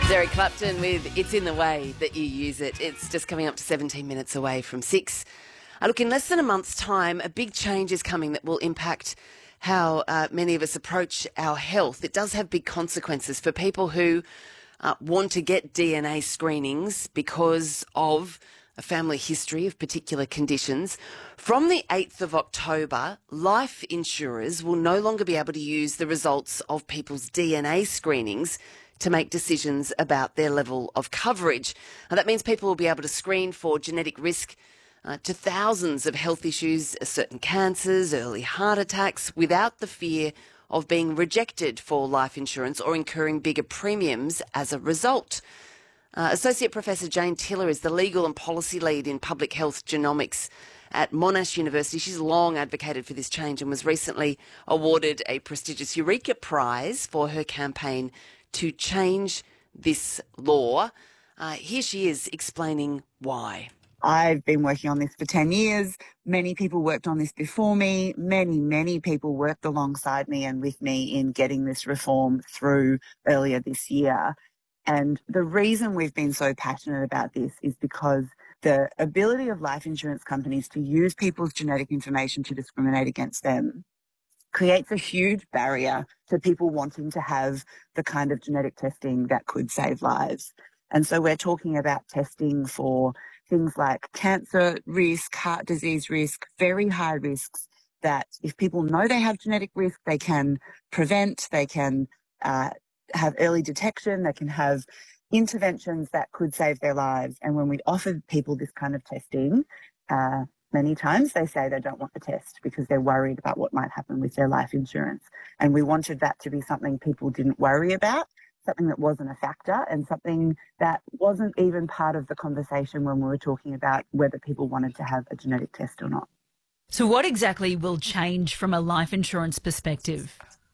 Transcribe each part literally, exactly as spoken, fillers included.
Eric Clapton with It's in the Way That You Use It. It's just coming up to seventeen minutes away from six. Uh, look, in less than a month's time, a big change is coming that will impact how uh, many of us approach our health. It does have big consequences for people who uh, want to get D N A screenings because of a family history of particular conditions. From the eighth of October, life insurers will no longer be able to use the results of people's D N A screenings to make decisions about their level of coverage. Now, that means people will be able to screen for genetic risk uh, to thousands of health issues, certain cancers, early heart attacks, without the fear of being rejected for life insurance or incurring bigger premiums as a result. Uh, Associate Professor Jane Tiller is the legal and policy lead in public health genomics at Monash University. She's long advocated for this change and was recently awarded a prestigious Eureka Prize for her campaign to change this law. Uh, here she is explaining why. I've been working on this for ten years. Many people worked on this before me. Many, many people worked alongside me and with me in getting this reform through earlier this year. And the reason we've been so passionate about this is because the ability of life insurance companies to use people's genetic information to discriminate against them creates a huge barrier to people wanting to have the kind of genetic testing that could save lives. And so we're talking about testing for things like cancer risk, heart disease risk, very high risks that if people know they have genetic risk, they can prevent, they can uh, have early detection, they can have interventions that could save their lives. And when we offer people this kind of testing, uh, many times they say they don't want the test because they're worried about what might happen with their life insurance. And we wanted that to be something people didn't worry about, something that wasn't a factor, and something that wasn't even part of the conversation when we were talking about whether people wanted to have a genetic test or not. So what exactly will change from a life insurance perspective?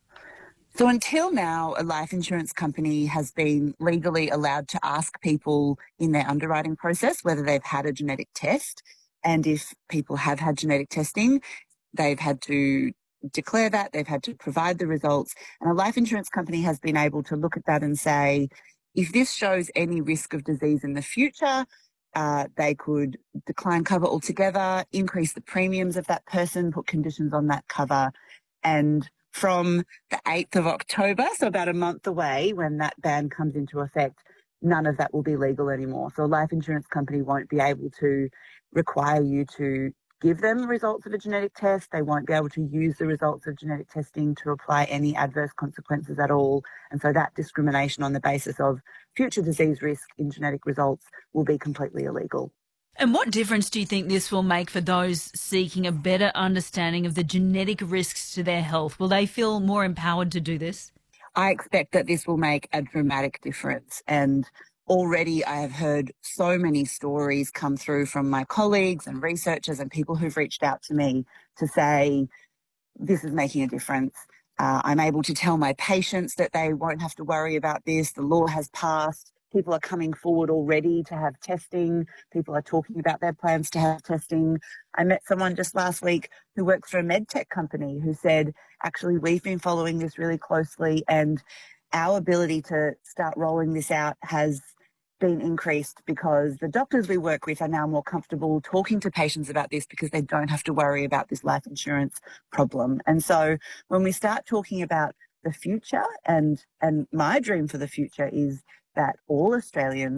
So until now, a life insurance company has been legally allowed to ask people in their underwriting process whether they've had a genetic test. And if people have had genetic testing, they've had to declare that, they've had to provide the results. And a life insurance company has been able to look at that and say, if this shows any risk of disease in the future, uh, they could decline cover altogether, increase the premiums of that person, put conditions on that cover. And from the eighth of October, so about a month away when that ban comes into effect, none of that will be legal anymore. So a life insurance company won't be able to require you to give them results of a genetic test. They won't be able to use the results of genetic testing to apply any adverse consequences at all. And so that discrimination on the basis of future disease risk in genetic results will be completely illegal. And what difference do you think this will make for those seeking a better understanding of the genetic risks to their health? Will they feel more empowered to do this? I expect that this will make a dramatic difference. And already I have heard so many stories come through from my colleagues and researchers and people who've reached out to me to say, this is making a difference. Uh, I'm able to tell my patients that they won't have to worry about this. The law has passed. People are coming forward already to have testing. People are talking about their plans to have testing. I met someone just last week who works for a med tech company who said, actually, we've been following this really closely and our ability to start rolling this out has been increased because the doctors we work with are now more comfortable talking to patients about this because they don't have to worry about this life insurance problem. And so when we start talking about the future, and, and my dream for the future is that all Australians